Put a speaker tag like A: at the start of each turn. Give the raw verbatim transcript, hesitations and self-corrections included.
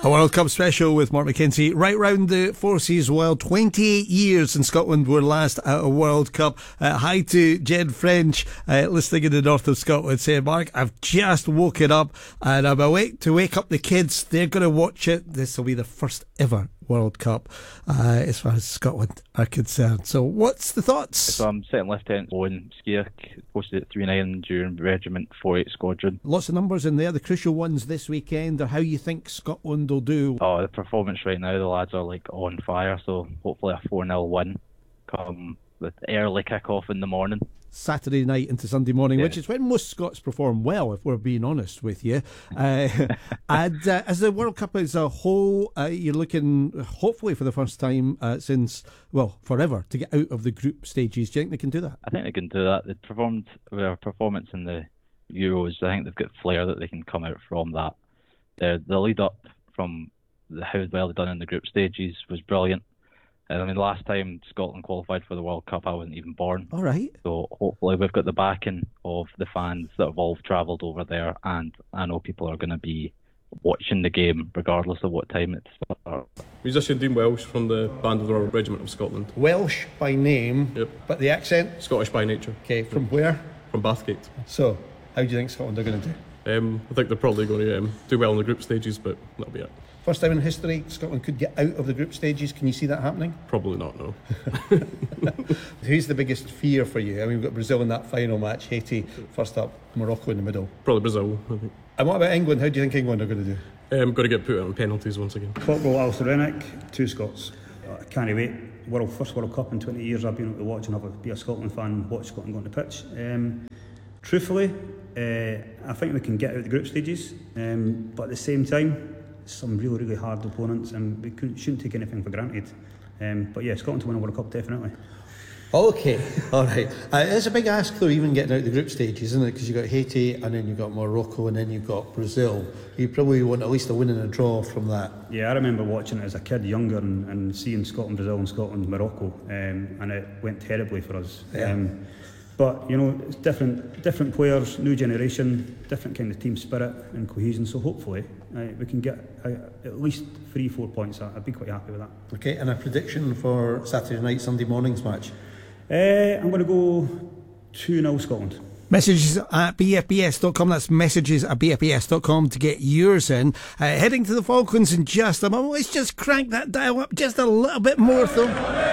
A: A World Cup special with Mark McKenzie. Right round the four seas world. twenty-eight years since Scotland were last at a World Cup. Uh, hi to Jen French, uh, listening in the north of Scotland, saying, Mark, I've just woken up and I'm awake to wake up the kids. They're going to watch it. This will be the first ever World Cup uh, as far as Scotland are concerned. So what's the thoughts?
B: So I'm Second Lieutenant Owen Skier, posted at three nine during Regiment forty-eight Squadron.
A: Lots of numbers in there. The crucial ones this weekend are how you think Scotland will do.
B: Oh, the performance right now, the lads are like on fire, so hopefully a four nil win come the early kick-off in the morning.
A: Saturday night into Sunday morning, yeah. Which is when most Scots perform well, if we're being honest with you. Uh, and uh, as the World Cup as a whole, uh, you're looking, hopefully for the first time uh, since, well, forever, to get out of the group stages. Do you think they can do that?
B: I think they can do that. They performed their performance in the Euros. I think they've got flair that they can come out from that. The, the lead up from the, how well they've done in the group stages was brilliant. I mean, last time Scotland qualified for the World Cup, I wasn't even born.
A: All right.
B: So hopefully we've got the backing of the fans that have all travelled over there, and I know people are going to be watching the game regardless of what time it starts.
C: Musician Dean Welsh from the Band of the Royal Regiment of Scotland.
A: Welsh by name,
C: yep.
A: But the accent?
C: Scottish by nature.
A: Okay, from where?
C: From Bathgate.
A: So, how do you think Scotland are going to do?
C: Um, I think they're probably going to um, do well in the group stages, but that'll be it.
A: First time in history Scotland could get out of the group stages. Can you see that happening?
C: Probably not, no.
A: Who's the biggest fear for you? I mean, we've got Brazil in that final match, Haiti first up, Morocco in the middle.
C: Probably Brazil, I think.
A: And what about England? How do you think England are going to do?
C: Um, got to get put on penalties once again.
D: Corporal Alistair Rennick, two Scots. I can't wait. World First World Cup in twenty years I've been able to watch and have be a Scotland fan, watch Scotland go on the pitch. Um, truthfully, uh, I think we can get out of the group stages, um, but at the same time, some really, really hard opponents, and we couldn't, shouldn't take anything for granted. Um, but yeah, Scotland to win a World Cup, definitely.
A: Okay, all right. Uh, it's a big ask, though, even getting out the group stages, isn't it? Because you've got Haiti, and then you've got Morocco, and then you've got Brazil. You probably want at least a win and a draw from that.
D: Yeah, I remember watching it as a kid, younger, and, and seeing Scotland, Brazil, and Scotland, Morocco, um, and it went terribly for us.
A: Yeah.
D: Um, But, you know, it's different different players, new generation, different kind of team spirit and cohesion. So hopefully uh, we can get uh, at least three, four points. I'd be quite happy with that.
A: Okay, and a prediction for Saturday night, Sunday morning's match?
D: Uh, I'm going to go two nil Scotland.
A: Messages at b f b s dot com. That's messages at b f b s dot com to get yours in. Uh, heading to the Falklands in just a moment. Let's just crank that dial up just a little bit more, though.